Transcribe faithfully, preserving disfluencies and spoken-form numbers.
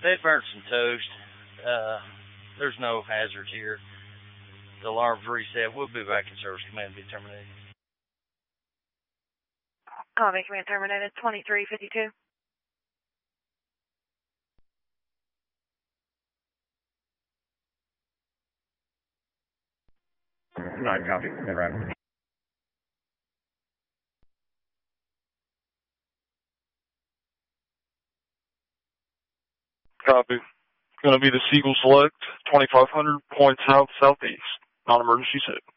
They burnt some toast. Uh, there's no hazards here. The alarm's reset. We'll be back in service. Command be terminated. Call me command terminated. twenty-three fifty-two. Nine copy. Right. Copy. Going to be the Seagull Select, twenty-five hundred points south southeast. Non-emergency set.